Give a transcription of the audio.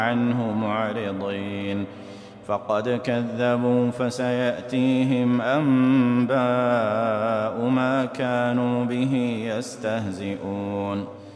عنه معرضين فقد كذبوا فسيأتيهم أنباء ما كانوا به يستهزئون